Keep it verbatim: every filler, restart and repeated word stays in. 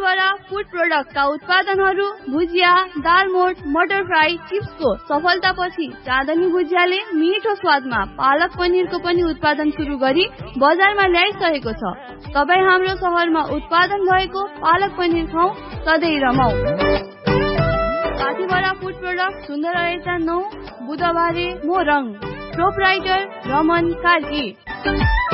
काठीबडा food प्रोडक्टका उत्पादनहरू भुजिया, दालमोट, मटर fry, चिप्सको सफलतापछि चाँदनी भुजियाले मिठो स्वादमा पालक पनिरको पनि उत्पादन सुरु गरी बजारमा ल्याइसकेको छ। तपाईँ हाम्रो शहरमा उत्पादन भएको पालक पनिर खाऊ, सधैँ रमाऊ। काठीबडा फूड प्रोडक्ट सुन्दर रहेछ नौ बुधबारे मोरङ। प्रोपराइटर रमन कार्की।